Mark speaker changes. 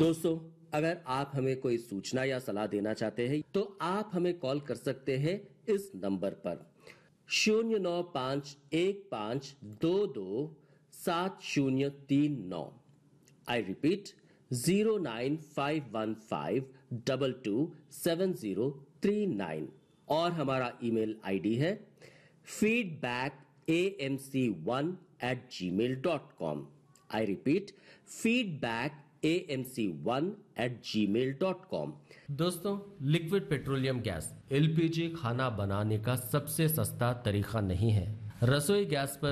Speaker 1: दोस्तों, अगर आप हमें कोई सूचना या सलाह देना चाहते हैं तो आप हमें कॉल कर सकते हैं इस नंबर पर 09515227039। I repeat 09515227039। और हमारा ईमेल आईडी है feedbackAMC1@gmail.com। I repeat feedbackAMC1@gmail.com। दोस्तों, लिक्विड पेट्रोलियम गैस LPG खाना बनाने का सबसे सस्ता तरीका नहीं है। रसोई गैस पर